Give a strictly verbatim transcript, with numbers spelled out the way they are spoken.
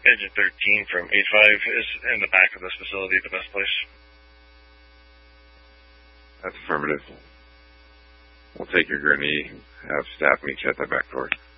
Agent thirteen from eight five. Is in the back of this facility the best place? That's affirmative. We'll take your gurney, have staff meet you at the back door.